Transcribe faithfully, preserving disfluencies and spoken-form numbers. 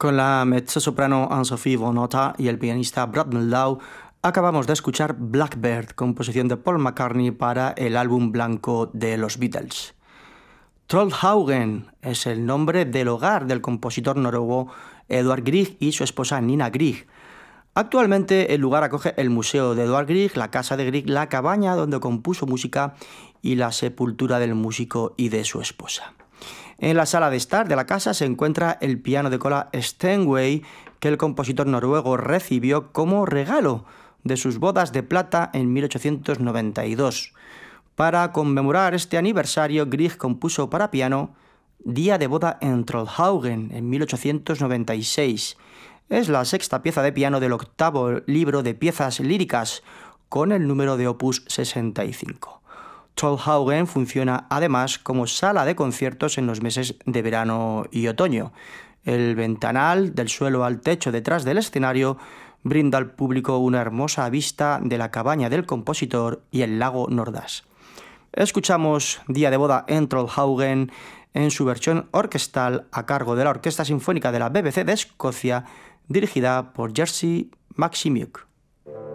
Con la mezzosoprano Anne-Sophie Bonota y el pianista Brad Mehldau acabamos de escuchar Blackbird, composición de Paul McCartney para el álbum blanco de los Beatles. Trollhaugen es el nombre del hogar del compositor noruego Edvard Grieg y su esposa Nina Grieg. Actualmente el lugar acoge el Museo de Edvard Grieg, la casa de Grieg, la cabaña donde compuso música y la sepultura del músico y de su esposa. En la sala de estar de la casa se encuentra el piano de cola Steinway que el compositor noruego recibió como regalo de sus bodas de plata en mil ochocientos noventa y dos. Para conmemorar este aniversario, Grieg compuso para piano Día de boda en Trollhaugen en mil ochocientos noventa y seis. Es la sexta pieza de piano del octavo libro de piezas líricas, con el número de opus sesenta y cinco. Trollhaugen funciona además como sala de conciertos en los meses de verano y otoño. El ventanal del suelo al techo detrás del escenario brinda al público una hermosa vista de la cabaña del compositor y el lago Nordås. Escuchamos Día de boda en Trollhaugen en su versión orquestal a cargo de la Orquesta Sinfónica de la B B C de Escocia, dirigida por Jerzy Maksymuk.